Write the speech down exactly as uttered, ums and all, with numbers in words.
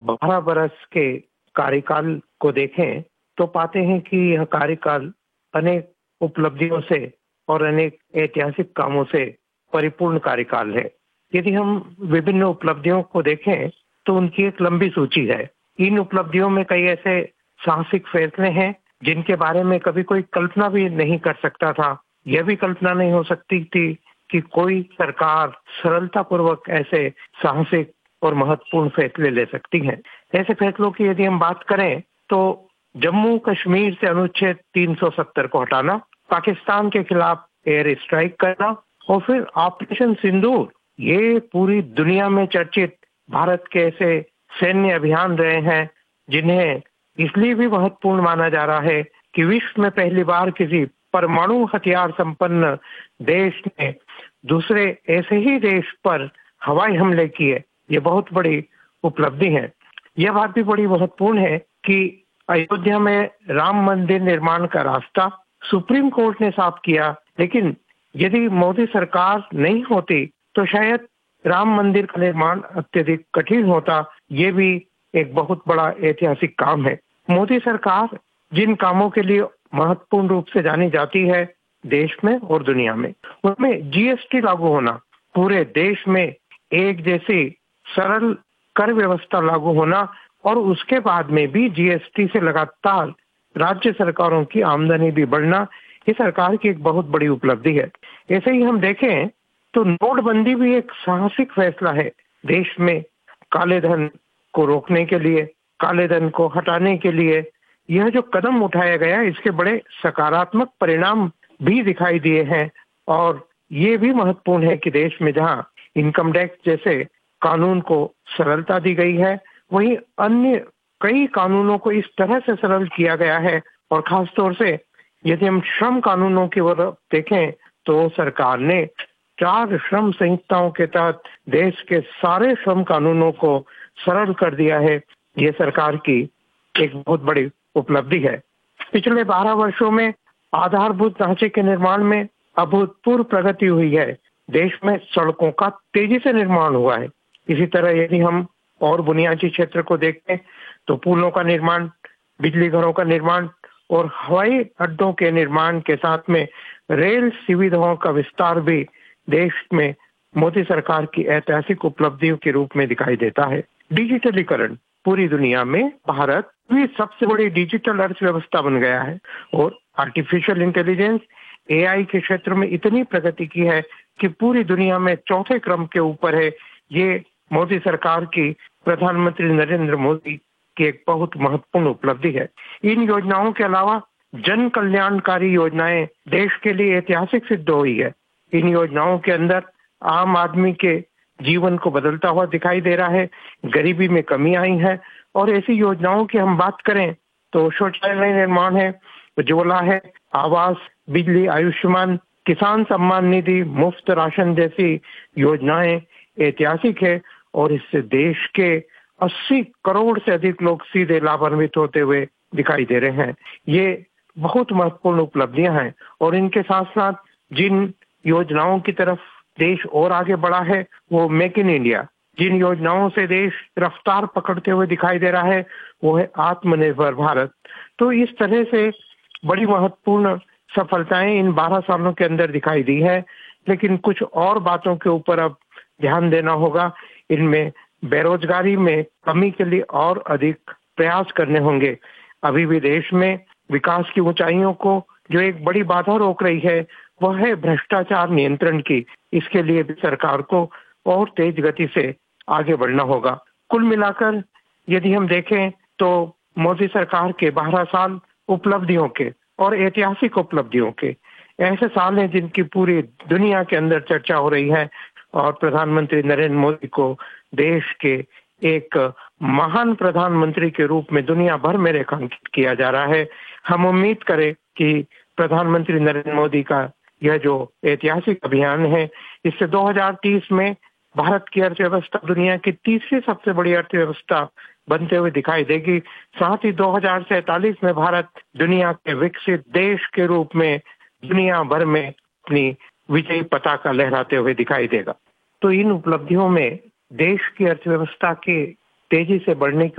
बारह बरस के कार्यकाल को देखें तो पाते हैं कि यह कार्यकाल अनेक उपलब्धियों से और अनेक ऐतिहासिक कामों से परिपूर्ण कार्यकाल है। यदि हम विभिन्न उपलब्धियों को देखें तो उनकी एक लंबी सूची है। इन उपलब्धियों में कई ऐसे साहसिक फैसले हैं जिनके बारे में कभी कोई कल्पना भी नहीं कर सकता था। यह भी कल्पना नहीं हो सकती थी कि कोई सरकार सरलतापूर्वक ऐसे साहसिक और महत्वपूर्ण फैसले ले सकती है। ऐसे फैसलों की यदि हम बात करें तो जम्मू कश्मीर से अनुच्छेद तीन सौ सत्तर को हटाना, पाकिस्तान के खिलाफ एयर स्ट्राइक करना और फिर ऑपरेशन सिंदूर, ये पूरी दुनिया में चर्चित भारत के ऐसे सैन्य अभियान रहे हैं जिन्हें इसलिए भी महत्वपूर्ण माना जा रहा है कि विश्व में पहली बार किसी परमाणु हथियार संपन्न देश ने दूसरे ऐसे ही देश पर हवाई हमले किए। ये बहुत बड़ी उपलब्धि है। यह बात भी बड़ी महत्वपूर्ण है कि अयोध्या में राम मंदिर निर्माण का रास्ता सुप्रीम कोर्ट ने साफ किया, लेकिन यदि मोदी सरकार नहीं होती तो शायद राम मंदिर का निर्माण अत्यधिक कठिन होता। ये भी एक बहुत बड़ा ऐतिहासिक काम है। मोदी सरकार जिन कामों के लिए महत्वपूर्ण रूप से जानी जाती है देश में और दुनिया में, उनमें जीएसटी लागू होना, पूरे देश में एक जैसी सरल कर व्यवस्था लागू होना और उसके बाद में भी जीएसटी से लगातार राज्य सरकारों की आमदनी भी बढ़ना, ये सरकार की एक बहुत बड़ी उपलब्धि है। ऐसे ही हम देखें तो नोटबंदी भी एक साहसिक फैसला है। देश में काले धन को रोकने के लिए, काले धन को हटाने के लिए यह जो कदम उठाया गया, इसके बड़े सकारात्मक परिणाम भी दिखाई दिए हैं। और ये भी महत्वपूर्ण है कि देश में जहां इनकम टैक्स जैसे कानून को सरलता दी गई है, वहीं अन्य कई कानूनों को इस तरह से सरल किया गया है। और खासतौर से यदि हम श्रम कानूनों की ओर देखें तो सरकार ने चार श्रम संहिताओं के तहत देश के सारे श्रम कानूनों को सरल कर दिया है। ये सरकार की एक बहुत बड़ी उपलब्धि है। पिछले बारह वर्षों में आधारभूत ढांचे के निर्माण में अभूतपूर्व प्रगति हुई है। देश में सड़कों का तेजी से निर्माण हुआ है। इसी तरह यदि हम और बुनियादी क्षेत्र को देखते हैं तो पुलों का निर्माण, बिजली घरों का निर्माण और हवाई अड्डों के निर्माण के साथ में रेल सुविधाओं का विस्तार भी देश में मोदी सरकार की ऐतिहासिक उपलब्धियों के रूप में दिखाई देता है। डिजिटलीकरण, पूरी दुनिया में भारत भी सबसे बड़ी डिजिटल अर्थव्यवस्था बन गया है और आर्टिफिशियल इंटेलिजेंस एआई के क्षेत्र में इतनी प्रगति की है कि पूरी दुनिया में चौथे क्रम के ऊपर है। ये मोदी सरकार की, प्रधानमंत्री नरेंद्र मोदी की एक बहुत महत्वपूर्ण उपलब्धि है। इन योजनाओं के अलावा जन कल्याणकारी योजनाएं देश के लिए ऐतिहासिक सिद्ध हुई है। इन योजनाओं के अंदर आम आदमी के जीवन को बदलता हुआ दिखाई दे रहा है, गरीबी में कमी आई है। और ऐसी योजनाओं की हम बात करें तो शौचालय निर्माण है, उज्ज्वला है, आवास, बिजली, आयुष्मान, किसान सम्मान निधि, मुफ्त राशन जैसी योजनाएं ऐतिहासिक है और इससे देश के अस्सी करोड़ से अधिक लोग सीधे लाभान्वित होते हुए दिखाई दे रहे हैं। ये बहुत महत्वपूर्ण उपलब्धियां हैं और इनके साथ साथ जिन योजनाओं की तरफ देश और आगे बढ़ा है वो मेक इन इंडिया, जिन योजनाओं से देश रफ्तार पकड़ते हुए दिखाई दे रहा है वो है आत्मनिर्भर भारत। तो इस तरह से बड़ी महत्वपूर्ण सफलताएं इन बारह सालों के अंदर दिखाई दी है। लेकिन कुछ और बातों के ऊपर अब ध्यान देना होगा। इनमें बेरोजगारी में कमी के लिए और अधिक प्रयास करने होंगे। अभी भी देश में विकास की ऊंचाइयों को जो एक बड़ी बाधा रोक रही है वह है भ्रष्टाचार नियंत्रण की। इसके लिए भी सरकार को और तेज गति से आगे बढ़ना होगा। कुल मिलाकर यदि हम देखें तो मोदी सरकार के बारह साल उपलब्धियों के और ऐतिहासिक उपलब्धियों के ऐसे साल हैं जिनकी पूरी दुनिया के अंदर चर्चा हो रही है और प्रधानमंत्री नरेंद्र मोदी को देश के एक महान प्रधानमंत्री के रूप में दुनिया भर में रेखांकित किया जा रहा है। हम उम्मीद करें कि प्रधानमंत्री नरेंद्र मोदी का यह जो ऐतिहासिक अभियान है, इससे दो हज़ार तीस में भारत की अर्थव्यवस्था दुनिया की तीसरी सबसे बड़ी अर्थव्यवस्था बनते हुए दिखाई देगी। साथ ही दो हज़ार सैंतालीस में भारत दुनिया के विकसित देश के रूप में दुनिया भर में अपनी विजयी पताका लहराते हुए दिखाई देगा। तो इन उपलब्धियों में देश की अर्थव्यवस्था के तेजी से बढ़ने की